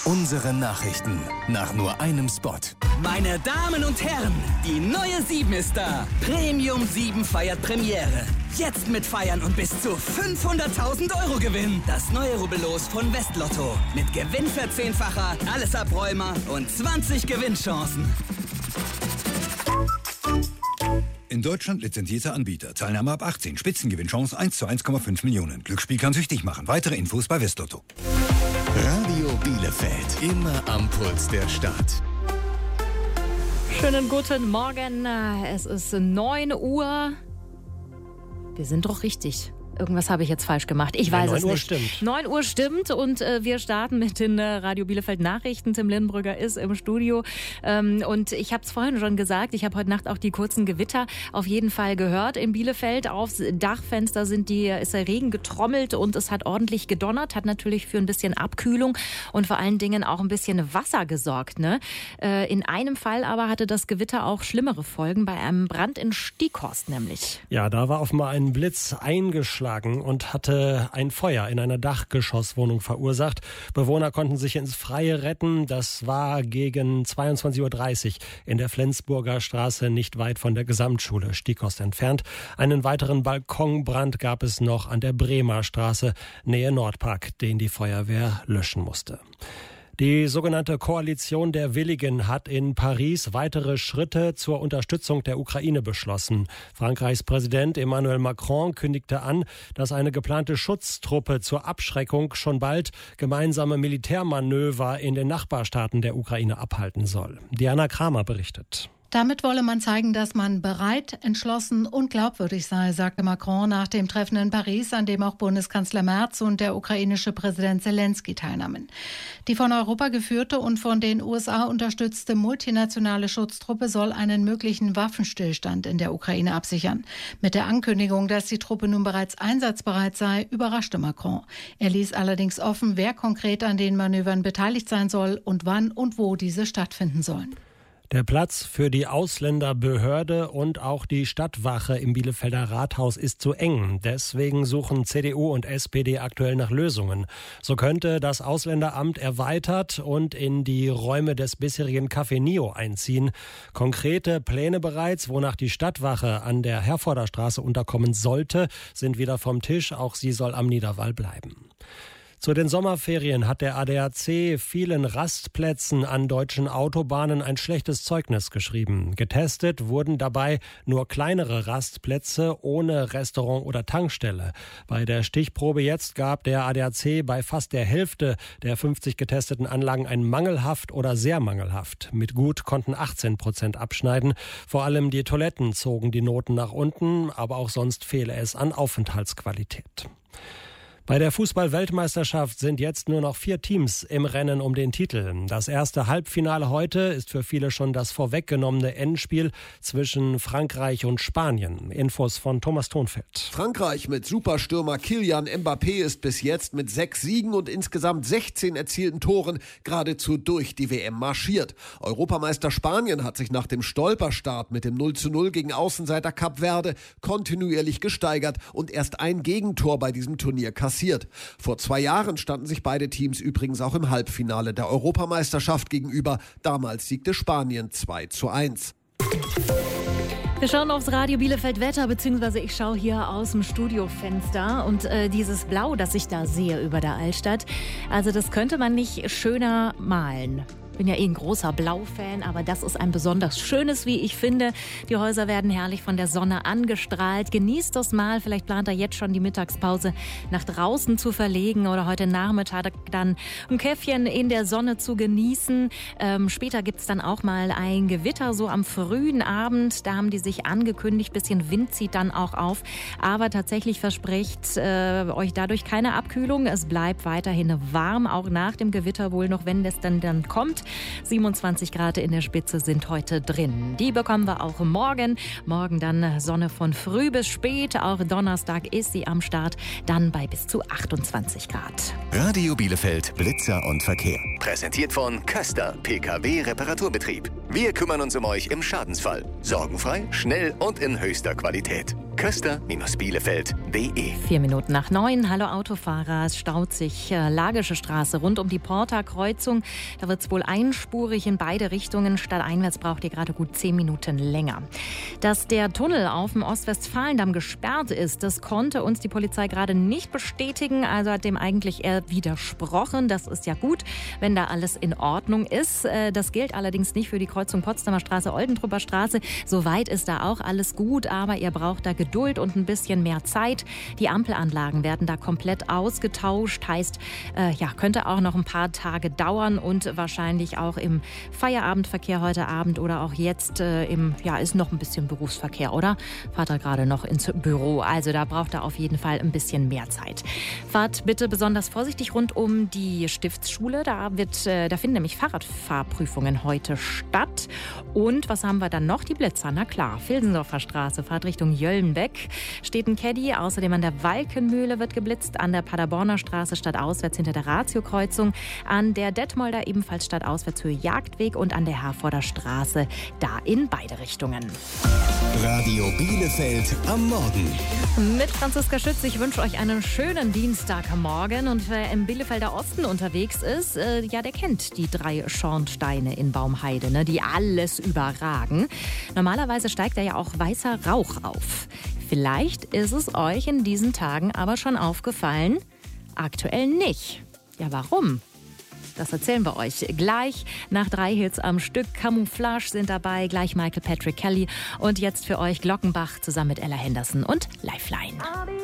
Unsere Nachrichten nach nur einem Spot. Meine Damen und Herren, die neue 7 ist da. Premium 7 feiert Premiere. Jetzt mitfeiern und bis zu 500.000 € gewinnen. Das neue Rubbellos von Westlotto. Mit Gewinnverzehnfacher, alles Abräumer und 20 Gewinnchancen. In Deutschland lizenzierter Anbieter. Teilnahme ab 18. Spitzengewinnchance 1 zu 1,5 Millionen. Glücksspiel kann süchtig machen. Weitere Infos bei Westlotto. Radio Bielefeld. Immer am Puls der Stadt. Schönen guten Morgen. Es ist 9 Uhr. Wir sind doch richtig. Irgendwas habe ich jetzt falsch gemacht. Ich weiß es nicht. 9 Uhr stimmt. 9 Uhr stimmt und wir starten mit den Radio Bielefeld Nachrichten. Tim Lindenbrügger ist im Studio. Und ich habe es vorhin schon gesagt, ich habe heute Nacht auch die kurzen Gewitter auf jeden Fall gehört in Bielefeld. Aufs Dachfenster ist der Regen getrommelt und es hat ordentlich gedonnert. Hat natürlich für ein bisschen Abkühlung und vor allen Dingen auch ein bisschen Wasser gesorgt. Ne? In einem Fall aber hatte das Gewitter auch schlimmere Folgen, bei einem Brand in Stieghorst nämlich. Ja, da war offenbar ein Blitz eingeschlagen und hatte ein Feuer in einer Dachgeschosswohnung verursacht. Bewohner konnten sich ins Freie retten. Das war gegen 22.30 Uhr in der Flensburger Straße, nicht weit von der Gesamtschule Stieghorst entfernt. Einen weiteren Balkonbrand gab es noch an der Bremer Straße, Nähe Nordpark, den die Feuerwehr löschen musste. Die sogenannte Koalition der Willigen hat in Paris weitere Schritte zur Unterstützung der Ukraine beschlossen. Frankreichs Präsident Emmanuel Macron kündigte an, dass eine geplante Schutztruppe zur Abschreckung schon bald gemeinsame Militärmanöver in den Nachbarstaaten der Ukraine abhalten soll. Diana Kramer berichtet. Damit wolle man zeigen, dass man bereit, entschlossen und glaubwürdig sei, sagte Macron nach dem Treffen in Paris, an dem auch Bundeskanzler Merz und der ukrainische Präsident Zelensky teilnahmen. Die von Europa geführte und von den USA unterstützte multinationale Schutztruppe soll einen möglichen Waffenstillstand in der Ukraine absichern. Mit der Ankündigung, dass die Truppe nun bereits einsatzbereit sei, überraschte Macron. Er ließ allerdings offen, wer konkret an den Manövern beteiligt sein soll und wann und wo diese stattfinden sollen. Der Platz für die Ausländerbehörde und auch die Stadtwache im Bielefelder Rathaus ist zu eng. Deswegen suchen CDU und SPD aktuell nach Lösungen. So könnte das Ausländeramt erweitert und in die Räume des bisherigen Café Nio einziehen. Konkrete Pläne bereits, wonach die Stadtwache an der Herforder Straße unterkommen sollte, sind wieder vom Tisch. Auch sie soll am Niederwall bleiben. Zu den Sommerferien hat der ADAC vielen Rastplätzen an deutschen Autobahnen ein schlechtes Zeugnis geschrieben. Getestet wurden dabei nur kleinere Rastplätze ohne Restaurant oder Tankstelle. Bei der Stichprobe jetzt gab der ADAC bei fast der Hälfte der 50 getesteten Anlagen ein mangelhaft oder sehr mangelhaft. Mit gut konnten 18% abschneiden. Vor allem die Toiletten zogen die Noten nach unten, aber auch sonst fehle es an Aufenthaltsqualität. Bei der Fußball-Weltmeisterschaft sind jetzt nur noch 4 Teams im Rennen um den Titel. Das erste Halbfinale heute ist für viele schon das vorweggenommene Endspiel zwischen Frankreich und Spanien. Infos von Thomas Thonfeld. Frankreich mit Superstürmer Kylian Mbappé ist bis jetzt mit 6 Siegen und insgesamt 16 erzielten Toren geradezu durch die WM marschiert. Europameister Spanien hat sich nach dem Stolperstart mit dem 0:0 gegen Außenseiter Kap Verde kontinuierlich gesteigert und erst ein Gegentor bei diesem Turnier kassiert. Vor 2 Jahren standen sich beide Teams übrigens auch im Halbfinale der Europameisterschaft gegenüber. Damals siegte Spanien 2:1. Wir schauen aufs Radio Bielefeld Wetter, beziehungsweise ich schaue hier aus dem Studiofenster und dieses Blau, das ich da sehe über der Altstadt, also das könnte man nicht schöner malen. Ich bin ja ein großer Blau-Fan, aber das ist ein besonders schönes, wie ich finde. Die Häuser werden herrlich von der Sonne angestrahlt. Genießt das mal. Vielleicht plant er jetzt schon die Mittagspause nach draußen zu verlegen oder heute Nachmittag dann ein Käffchen in der Sonne zu genießen. Später gibt's dann auch mal ein Gewitter, so am frühen Abend. Da haben die sich angekündigt. Bisschen Wind zieht dann auch auf. Aber tatsächlich verspricht euch dadurch keine Abkühlung. Es bleibt weiterhin warm, auch nach dem Gewitter wohl noch, wenn es dann kommt. 27 Grad in der Spitze sind heute drin. Die bekommen wir auch morgen. Morgen dann Sonne von früh bis spät. Auch Donnerstag ist sie am Start. Dann bei bis zu 28 Grad. Radio Bielefeld Blitzer und Verkehr. Präsentiert von Köster PKW Reparaturbetrieb. Wir kümmern uns um euch im Schadensfall. Sorgenfrei, schnell und in höchster Qualität. köster-bielefeld.de. 8:04. Hallo Autofahrer, es staut sich Lagische Straße rund um die Porta-Kreuzung. Da wird es wohl einspurig in beide Richtungen. Stadteinwärts braucht ihr gerade gut 10 Minuten länger. Dass der Tunnel auf dem Ostwestfalendamm gesperrt ist, das konnte uns die Polizei gerade nicht bestätigen. Also hat dem eigentlich eher widersprochen. Das ist ja gut, wenn da alles in Ordnung ist. Das gilt allerdings nicht für die Kreuzung Potsdamer Straße, Oldentrupper Straße. Soweit ist da auch alles gut, aber ihr braucht da Geduld und ein bisschen mehr Zeit. Die Ampelanlagen werden da komplett ausgetauscht. Heißt, könnte auch noch ein paar Tage dauern und wahrscheinlich auch im Feierabendverkehr heute Abend oder auch jetzt ist noch ein bisschen Berufsverkehr, oder? Fahrt ihr gerade noch ins Büro? Also da braucht ihr auf jeden Fall ein bisschen mehr Zeit. Fahrt bitte besonders vorsichtig rund um die Stiftsschule. Da finden nämlich Fahrradfahrprüfungen heute statt. Und was haben wir dann noch? Die Blitzer, na klar. Vilsendorfer Straße, fahrt Richtung Jöllenbeck. Steht ein Caddy. Außerdem an der Walkenmühle wird geblitzt. An der Paderborner Straße stadtauswärts hinter der Ratio-Kreuzung. An der Detmolder ebenfalls stadtauswärts Höhe Jagdweg. Und an der Herforder Straße da in beide Richtungen. Radio Bielefeld am Morgen. Mit Franziska Schütz. Ich wünsche euch einen schönen Dienstagmorgen. Und wer im Bielefelder Osten unterwegs ist, der kennt die 3 Schornsteine in Baumheide, ne, die alles überragen. Normalerweise steigt da ja auch weißer Rauch auf. Vielleicht ist es euch in diesen Tagen aber schon aufgefallen, aktuell nicht. Ja, warum? Das erzählen wir euch gleich. Nach 3 Hits am Stück. Camouflage sind dabei, gleich Michael Patrick Kelly. Und jetzt für euch Glockenbach zusammen mit Ella Henderson und Lifeline.